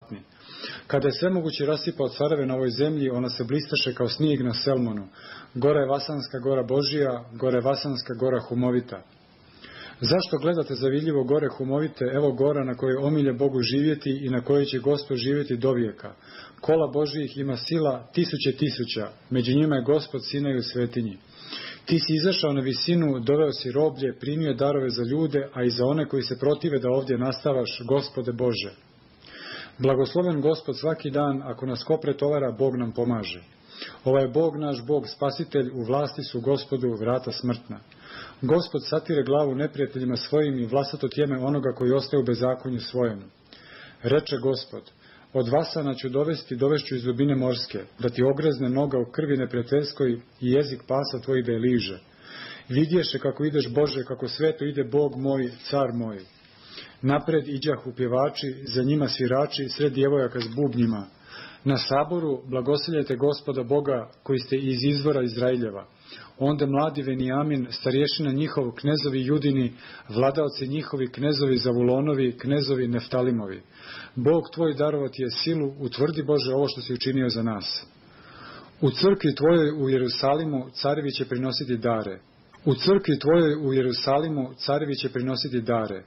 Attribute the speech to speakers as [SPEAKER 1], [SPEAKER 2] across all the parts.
[SPEAKER 1] zlatni. Kada je svemogući rasipao careve na ovoj zemlji, ona se blistaše kao snijeg na Selmonu. Gora je Vasanska gora Božija, gore Vasanska gora Humovita. Zašto gledate zavidljivo gore Humovite, evo gora na kojoj omilje Bogu živjeti i na kojoj će Gospod živjeti dovijeka. Kola Božijih ima sila tisuća, među njima je Gospod Sinaj u svetinji. Ti si izašao na visinu, doveo si roblje, primio darove za ljude, a i za one koji se protive da ovdje nastavaš, Gospode Bože. Blagosloven Gospod svaki dan, ako nas ko pretovara, Bog nam pomaže. Ovaj je Bog naš, Bog spasitelj, u vlasti su Gospodu vrata smrtna. Gospod satire glavu neprijateljima svojim i vlasato tjeme onoga koji ostaje u bezakonju svojem. Reče Gospod, od Vasana ću dovešću iz dubine morske, da ti ogrezne noga u krvi neprijateljskoj i jezik pasa tvojih da je liže. Vidješe kako ideš Bože, kako sveto ide Bog moj, car moj. Napred iđahu pjevači, za njima svirači, sred djevojaka s bubnjima. Na saboru blagosiljajte Gospoda Boga koji ste iz izvora Izraeljeva. Onda mladi Venijamin, starješina njihov, knezovi Judini, vladaoci njihovi, knezovi Zavulonovi, knezovi Neftalimovi. Bog tvoj darovati je silu, utvrdi Bože ovo što si učinio za nas. U crkvi tvojoj u Jerusalimu carevi će prinositi dare. U crkvi tvojoj u Jerusalimu carevi će prinositi dare.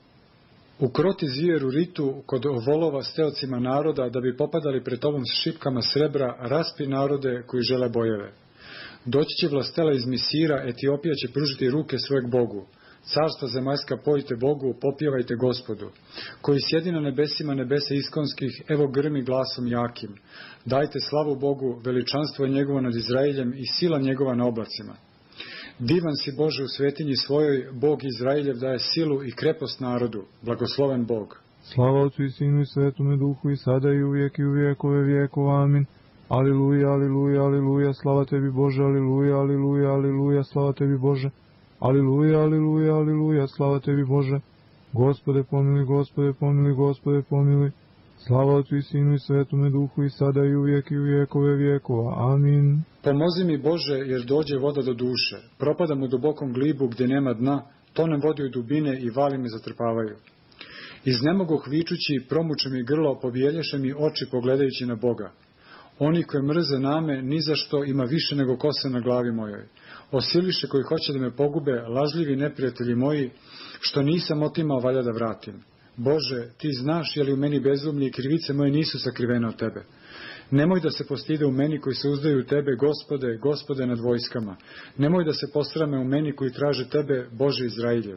[SPEAKER 1] Ukroti zijeru ritu kod volova steocima naroda, da bi popadali pred tobom s šipkama srebra, raspi narode koji žele bojeve. Doći će vlastela iz Misira, Etiopija će pružiti ruke svojeg Bogu. Carstva zemaljska pojte Bogu, popjevajte Gospodu. Koji sjedi na nebesima nebesa iskonskih, evo grmi glasom jakim. Dajte slavu Bogu, veličanstvo je njegovo nad Izraeljem i sila njegova na oblacima. Divan si Bože u svetinji svojoj, Bog Izraeljev daje silu i krepost narodu, blagosloven Bog.
[SPEAKER 2] Slava Otcu i Sinu i Svetome Duhu i sada i uvijek i u vijekove vijekova, amin. Aliluja, aliluja, aliluja, slava tebi Bože, aliluja, aliluja, aliluja, slava tebi Bože. Aliluja, aliluja, aliluja, slava tebi Bože. Gospode pomili, Gospode pomili, Gospode pomili. Slava Otcu i Sinu i Svetome Duhu i sada i uvijek i u vijekove vijekova. Amin.
[SPEAKER 1] Pomozi mi Bože, jer dođe voda do duše. Propadam u dubokom glibu gdje nema dna, tonem vodi u dubine i vali me zatrpavaju. Iznemogoh vičući, promuče mi grlo, pobijelješe mi oči pogledajući na Boga. Oni koji mrze name, ni za što ima više nego kose na glavi mojoj. Osiliše koji hoće da me pogube, lažljivi neprijatelji moji, što nisam otimao, valja da vratim. Bože, ti znaš je li u meni bezumlji i krivice moje nisu sakrivene od tebe. Nemoj da se postide u meni koji se uzdaju u tebe, Gospode, Gospode nad vojskama. Nemoj da se posrame u meni koji traže tebe, Bože Izraeljev.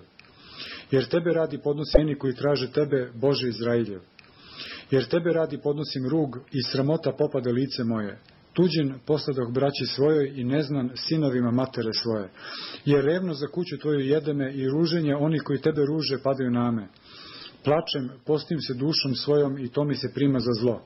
[SPEAKER 1] Jer tebe radi podnosim meni koji traže tebe, Bože Izraeljev. Jer tebe radi podnosim rug i sramota popade lice moje. Tuđin posladoh braći svojoj i neznan sinovima matere svoje. Jer revno za kuću tvoju jede me i ruženje oni koji tebe ruže padaju na me. Plačem, postim se dušom svojom i to mi se prima za zlo.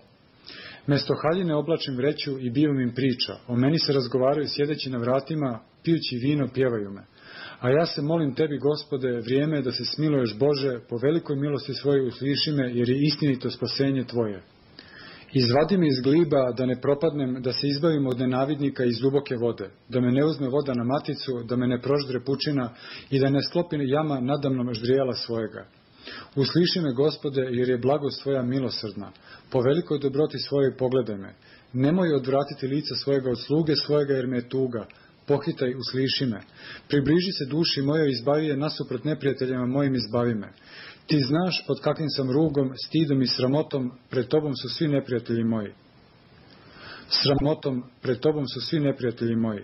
[SPEAKER 1] Mesto haljine oblačim vreću i bivam im priča. O meni se razgovaraju sjedeći na vratima, pijući vino pjevaju me. A ja se molim tebi, Gospode, vrijeme je da se smiluješ Bože, po velikoj milosti svojoj usliši me, jer je istinito spasenje tvoje. Izvadi me iz gliba, da ne propadnem, da se izbavim od nenavidnika iz duboke vode, da me ne uzme voda na maticu, da me ne proždre pučina i da ne sklopi jama nadamnom ždrijala svojega. Usliši me, Gospode, jer je blagost tvoja milosrdna. Po velikoj dobroti svojoj pogledaj me. Nemoj odvratiti lica svojega od sluge svojega, jer me je tuga. Pohitaj, usliši me. Približi se duši mojoj, izbavi je nasuprot neprijateljima mojim, izbavi me. Ti znaš pod kakvim sam rugom, stidom i sramotom, pred tobom su svi neprijatelji moji. Sramotom, pred tobom su svi neprijatelji moji.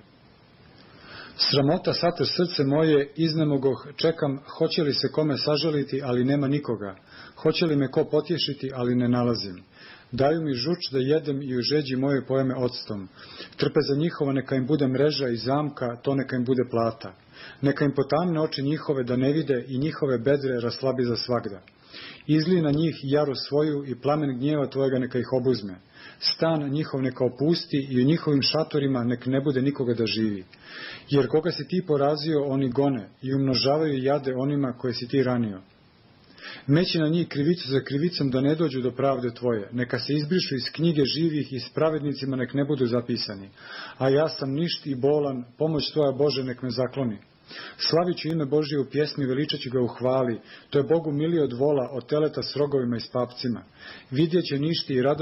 [SPEAKER 1] Sramota sater srce moje, iznemogoh, čekam, hoće li se kome sažaliti, ali nema nikoga. Hoće li me ko potješiti, ali ne nalazim. Daju mi žuč da jedem i u žeđi moje pojeme octom. Trpeza njihova neka im bude mreža i zamka, to neka im bude plata. Neka im potamne oči njihove da ne vide i njihove bedre raslabi za svagda. Izli na njih jaru svoju i plamen gnjeva tvojega neka ih obuzme. Stan njihov neka opusti i u njihovim šatorima nek ne bude nikoga da živi. Jer koga si ti porazio, oni gone i umnožavaju jade onima koje si ti ranio. Meći na njih krivicu za krivicom da ne dođu do pravde tvoje. Neka se izbrišu iz knjige živih i s pravednicima nek ne budu zapisani. A ja sam ništ i bolan, pomoć tvoja Bože nek me zakloni. Slavit ću ime Božije u pjesmi, veličat ću ga u hvali. To je Bogu milije od vola, od teleta s rogovima i s papcima. Vidjet će ništi i radovat